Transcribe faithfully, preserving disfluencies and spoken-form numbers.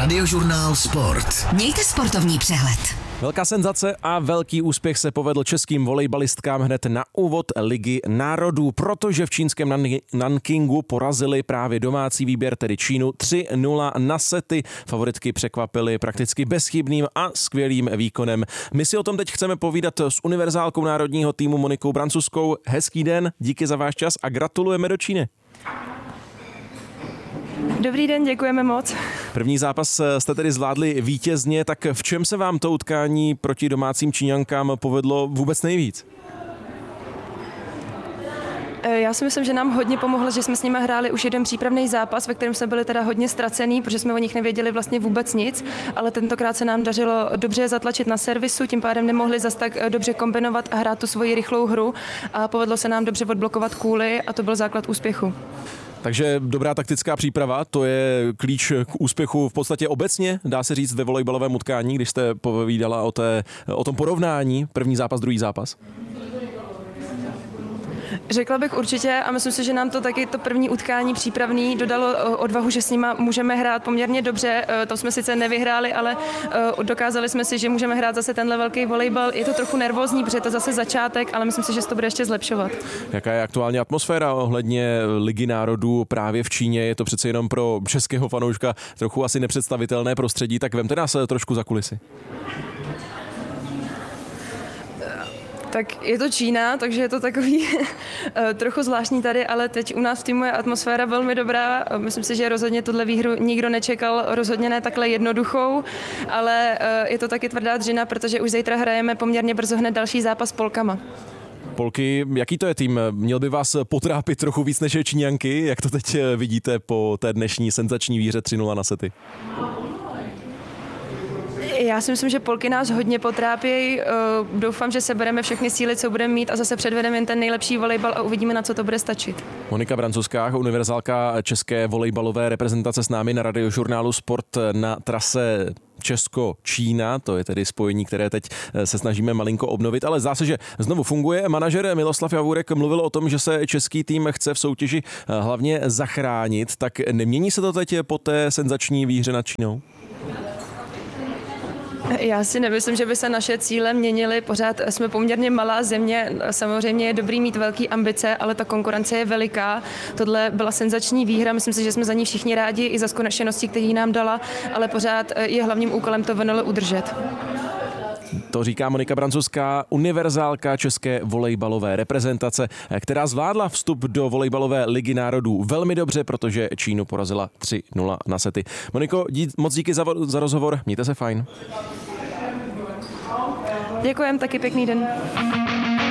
Radiožurnál Sport. Mějte sportovní přehled. Velká senzace a velký úspěch se povedl českým volejbalistkám hned na úvod Ligy národů, protože v čínském Nan- Nankingu porazili právě domácí výběr, tedy Čínu, tři nula na sety. Favoritky překvapily prakticky bezchybným a skvělým výkonem. My si o tom teď chceme povídat s univerzálkou národního týmu Monikou Brancuskou. Hezký den, díky za váš čas a gratulujeme do Číny. Dobrý den, děkujeme moc. První zápas jste tedy zvládli vítězně, tak v čem se vám to utkání proti domácím Číňankám povedlo vůbec nejvíc? Já si myslím, že nám hodně pomohlo, že jsme s nimi hráli už jeden přípravný zápas, ve kterém jsme byli teda hodně ztracený, protože jsme o nich nevěděli vlastně vůbec nic, ale tentokrát se nám dařilo dobře zatlačit na servisu, tím pádem nemohli zas tak dobře kombinovat a hrát tu svoji rychlou hru a povedlo se nám dobře odblokovat kůly a to byl základ úspěchu. Takže dobrá taktická příprava, to je klíč k úspěchu v podstatě obecně, dá se říct, ve volejbalovém utkání, když jste povídala o, té, o tom porovnání, první zápas, druhý zápas. Řekla bych určitě a myslím si, že nám to taky to první utkání přípravný dodalo odvahu, že s nima můžeme hrát poměrně dobře. To jsme sice nevyhráli, ale dokázali jsme si, že můžeme hrát zase tenhle velký volejbal. Je to trochu nervózní, protože je to zase začátek, ale myslím si, že se to bude ještě zlepšovat. Jaká je aktuální atmosféra ohledně Ligy národů právě v Číně? Je to přece jenom pro českého fanouška trochu asi nepředstavitelné prostředí, tak vemte nás trošku za kulisy. Tak je to Čína, takže je to takový trochu zvláštní tady, ale teď u nás v týmu je atmosféra velmi dobrá. Myslím si, že rozhodně tuhle výhru nikdo nečekal, rozhodně ne takhle jednoduchou, ale je to taky tvrdá dřina, protože už zítra hrajeme poměrně brzo hned další zápas s Polkama. Polky, jaký to je tým? Měl by vás potrápit trochu víc než Číňanky? Jak to teď vidíte po té dnešní senzační výhře tři nula na sety? Já si myslím, že Polky nás hodně potrápějí. Doufám, že sebereme všechny síly, co budeme mít a zase předvedeme jen ten nejlepší volejbal a uvidíme, na co to bude stačit. Monika Brancuská, univerzálka české volejbalové reprezentace s námi na Radiožurnálu Sport na trase Česko-Čína, to je tedy spojení, které teď se snažíme malinko obnovit, ale zdá se, že znovu funguje. Manažer Miloslav Javůrek mluvil o tom, že se český tým chce v soutěži hlavně zachránit, tak nemění se to teď po té senzační výhře nad Čínou? Já si nemyslím, že by se naše cíle měnily. Pořád jsme poměrně malá země. Samozřejmě je dobrý mít velké ambice, ale ta konkurence je veliká. Tohle byla senzační výhra. Myslím si, že jsme za ní všichni rádi i za zkušenosti, které nám dala, ale pořád je hlavním úkolem to venole udržet. To říká Monika Brancuská, univerzálka české volejbalové reprezentace, která zvládla vstup do volejbalové ligy národů velmi dobře, protože Čínu porazila tři nula na sety. Moniko, dí, moc díky za, za rozhovor, mějte se fajn. Děkujem, taky pěkný den.